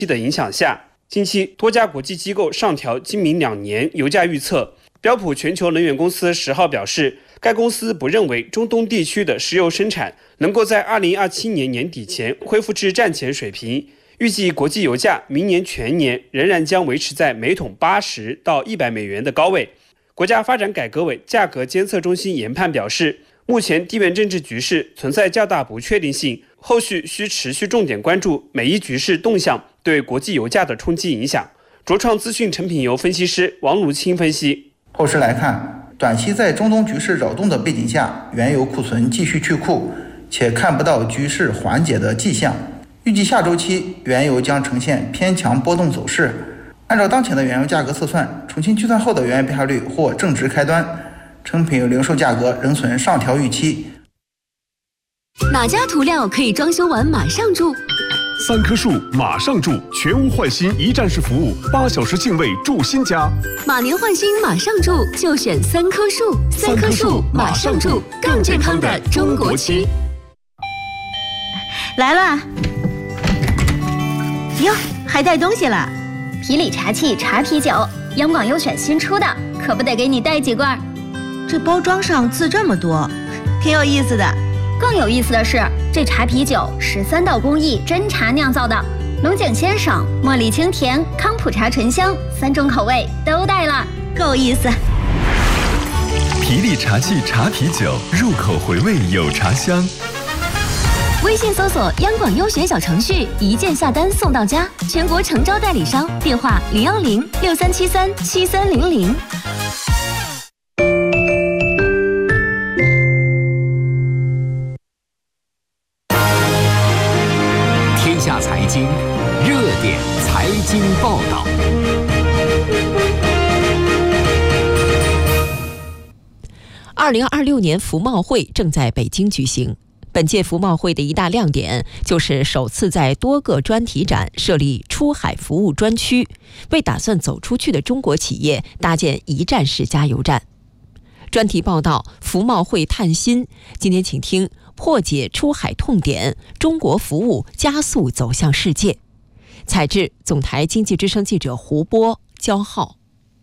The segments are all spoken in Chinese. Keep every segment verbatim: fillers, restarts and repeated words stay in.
的影响下，近期多家国际机构上调今明两年油价预测。标普全球能源公司十号表示，该公司不认为中东地区的石油生产能够在二零二七年年底前恢复至战前水平，预计国际油价明年全年仍然将维持在每桶八十到一百美元的高位。国家发展改革委价格监测中心研判表示，目前地缘政治局势存在较大不确定性，后续需持续重点关注每一局势动向对国际油价的冲击影响。卓创资讯成品油分析师王如清分析， 后市来看，短期在中东局势扰动的背景下，原油库存继续去库，且看不到局势缓解的迹象。预计下周期原油将呈现偏强波动走势。按照当前的原油价格测算，重新计算后的原油变化率或正值开端，成品油零售价格仍存上调预期。 哪家涂料可以装修完马上住？ 三棵树马上住，全屋换新一站式服务，八小时净位住新家。 马年换新马上住，就选三棵树。三棵树马上住，更健康的中国漆。 来了，哟，还带东西了。 皮里茶气茶啤酒，央广优选新出的，可不得给你带几罐。 这包装上字这么多，挺有意思的。 更有意思的是，这茶啤酒十三道工艺真茶酿造的，龙井鲜爽、茉莉清甜、康普茶醇香，三种口味都带了， 够意思。 皮里茶气茶啤酒，入口回味有茶香。 微信搜索央广优选小程序，一键下单送到家，全国诚招代理商，电话零幺零六三七三七三零零。 天下财经热点财经报道。 二零二六年服贸会正在北京举行。本届服贸会的一大亮点就是首次在多个专题展设立出海服务专区，为打算走出去的中国企业搭建一站式加油站。专题报道服贸会探新，今天请听破解出海痛点，中国服务加速走向世界。采制总台经济之声记者胡波、焦浩。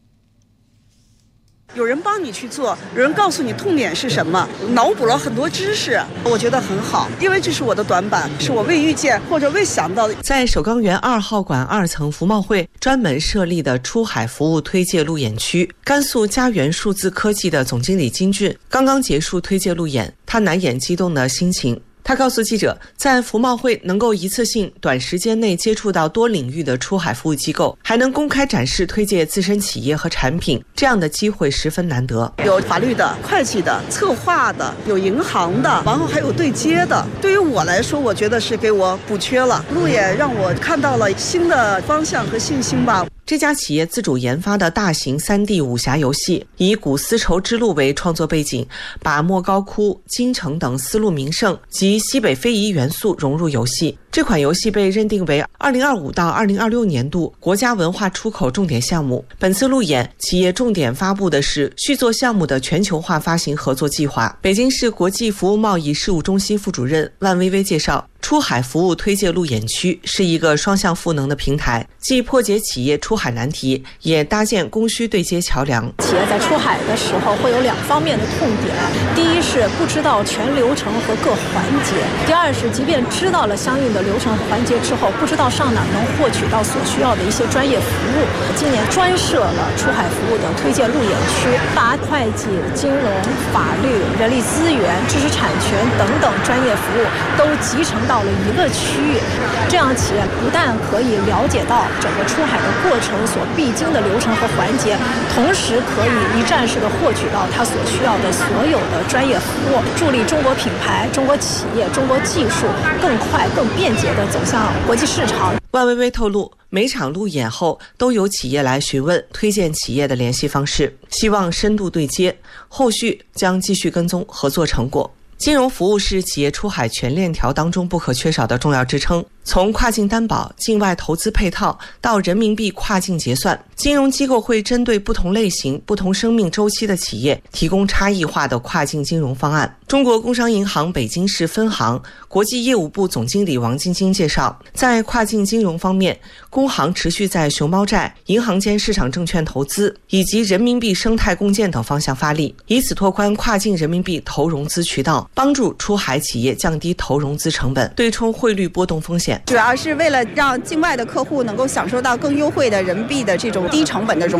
有人帮你去做，有人告诉你痛点是什么，脑补了很多知识，我觉得很好，因为这是我的短板，是我未预见或者未想到的。 在首钢园二号馆二层服贸会专门设立的出海服务推介路演区，甘肃嘉源数字科技的总经理金俊刚刚结束推介路演，他难掩激动的心情。他告诉记者，在服贸会能够一次性短时间内接触到多领域的出海服务机构，还能公开展示推介自身企业和产品，这样的机会十分难得。 有法律的、会计的、策划的，有银行的，然后还有对接的。对于我来说，我觉得是给我补缺了，路也让我看到了新的方向和信心吧。 这家企业自主研发的大型 三 D 武侠游戏，以古丝绸之路为创作背景，把莫高窟、京城等丝路名胜及西北非遗元素融入游戏。这款游戏被认定为二零二五到二零二六年度国家文化出口重点项目。本次路演，企业重点发布的是续作项目的全球化发行合作计划。北京市国际服务贸易事务中心副主任万薇薇介绍，出海服务推介路演区是一个双向赋能的平台，既破解企业出海难题，也搭建供需对接桥梁。 企业在出海的时候会有两方面的痛点，第一是不知道全流程和各环节，第二是即便知道了相应的流程环节之后，不知道上哪能获取到所需要的一些专业服务。今年专设了出海服务的推介路演区，把会计、金融、法律、人力资源、知识产权等等专业服务都集成到了一个区域，这样企业不但可以了解到整个出海的过程所必经的流程和环节，同时可以一站式的获取到它所需要的所有的专业服务，助力中国品牌、中国企业、中国技术更快、更便捷地走向国际市场。 万薇薇透露，每场路演后都有企业来询问推荐企业的联系方式，希望深度对接，后续将继续跟踪合作成果。金融服务是企业出海全链条当中不可缺少的重要支撑。 从跨境担保、境外投资配套到人民币跨境结算，金融机构会针对不同类型、不同生命周期的企业提供差异化的跨境金融方案。中国工商银行北京市分行国际业务部总经理王晶晶介绍，在跨境金融方面，工行持续在熊猫债、银行间市场证券投资以及人民币生态共建等方向发力，以此拓宽跨境人民币投融资渠道，帮助出海企业降低投融资成本，对冲汇率波动风险。 主要是为了让境外的客户能够享受到更优惠的人民币的这种低成本的融